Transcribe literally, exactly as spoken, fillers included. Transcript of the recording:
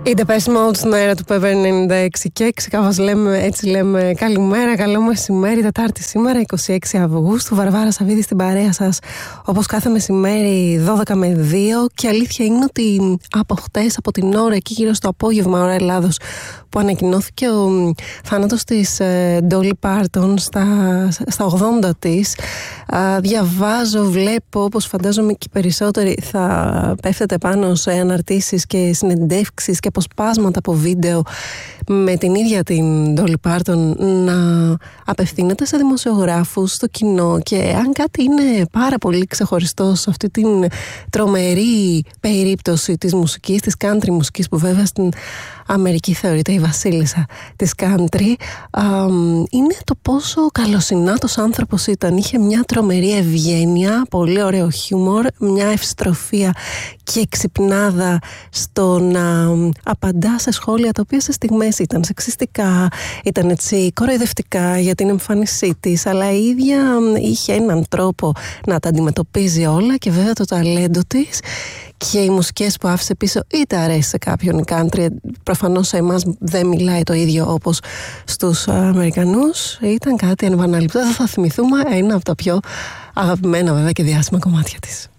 Η Depeche Mode στην αέρα του Π ενενήντα έξι και έξι, κάπως λέμε, έτσι λέμε καλημέρα, καλό μεσημέρι, Τετάρτη σήμερα, είκοσι έξι Αυγούστου. Βαρβάρα Σαββίδη στην παρέα σας, όπως κάθε μεσημέρι, δώδεκα με δύο. Και αλήθεια είναι ότι από χτες, από την ώρα εκεί γύρω στο απόγευμα, ώρα Ελλάδος, που ανακοινώθηκε ο θάνατος της Dolly Parton στα, στα ογδόντα της, α, διαβάζω, βλέπω, όπως φαντάζομαι και οι περισσότεροι θα πέφτετε πάνω σε αναρτήσεις και συνεντεύξεις και αποσπάσματα από βίντεο με την ίδια την Dolly Parton να απευθύνεται σε δημοσιογράφους, στο κοινό, και αν κάτι είναι πάρα πολύ ξεχωριστό σε αυτή την τρομερή περίπτωση της μουσικής, της country μουσικής, που βέβαια στην Αμερική θεωρείται η βασίλισσα της country, είναι το πόσο καλοσυνάτος άνθρωπος ήταν. Είχε μια τρομερή ευγένεια, πολύ ωραίο χιούμορ, μια ευστροφία και εξυπνάδα στο να απαντά σε σχόλια τα οποία σε στιγμές ήταν σεξιστικά, ήταν έτσι κοροϊδευτικά για την εμφάνισή της, αλλά η ίδια είχε έναν τρόπο να τα αντιμετωπίζει όλα, και βέβαια το ταλέντο της και οι μουσικές που άφησε πίσω, είτε αρέσει σε κάποιον η country, προφανώς σε εμάς δεν μιλάει το ίδιο όπως στους Αμερικανούς, ήταν κάτι ανεπαναληπτό. Θα θυμηθούμε ένα από τα πιο αγαπημένα βέβαια και διάσημα κομμάτια της.